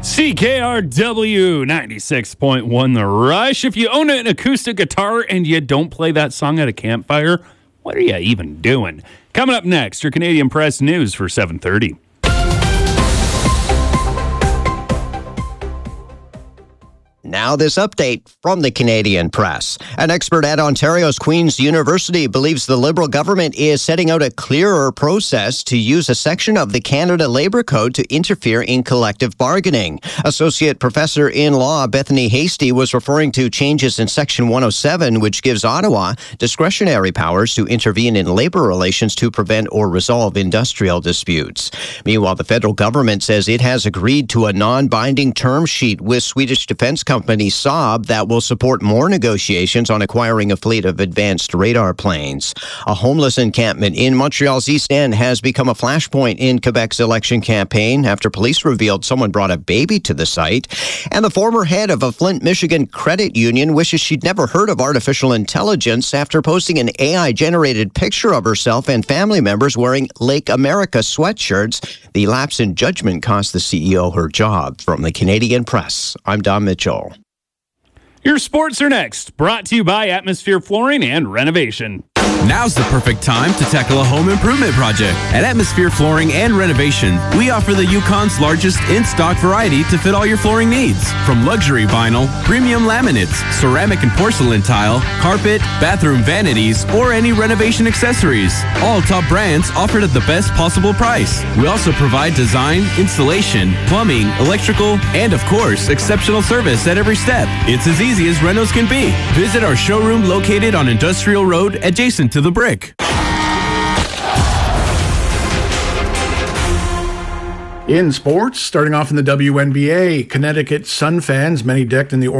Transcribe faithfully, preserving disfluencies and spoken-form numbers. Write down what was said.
C K R W ninety-six point one The Rush. If you own an acoustic guitar and you don't play that song at a campfire, what are you even doing? Coming up next, your Canadian Press News for seven thirty. Now this update from the Canadian Press. An expert at Ontario's Queen's University believes the Liberal government is setting out a clearer process to use a section of the Canada Labour Code to interfere in collective bargaining. Associate Professor in Law Bethany Hasty was referring to changes in Section one oh seven, which gives Ottawa discretionary powers to intervene in labour relations to prevent or resolve industrial disputes. Meanwhile, the federal government says it has agreed to a non-binding term sheet with Swedish defence company Company Saab that will support more negotiations on acquiring a fleet of advanced radar planes. A homeless encampment in Montreal's East End has become a flashpoint in Quebec's election campaign after police revealed someone brought a baby to the site. And the former head of a Flint, Michigan credit union wishes she'd never heard of artificial intelligence after posting an A I-generated picture of herself and family members wearing Lake America sweatshirts. The lapse in judgment cost the C E O her job. From the Canadian Press, I'm Don Mitchell. Your sports are next, brought to you by Atmosphere Flooring and Renovation. Now's the perfect time to tackle a home improvement project. At Atmosphere Flooring and Renovation, we offer the Yukon's largest in-stock variety to fit all your flooring needs. From luxury vinyl, premium laminates, ceramic and porcelain tile, carpet, bathroom vanities, or any renovation accessories. All top brands offered at the best possible price. We also provide design, installation, plumbing, electrical, and of course, exceptional service at every step. It's as easy as renos can be. Visit our showroom located on Industrial Road adjacent to the Brick. In sports, starting off in the W N B A, Connecticut Sun fans, many decked in the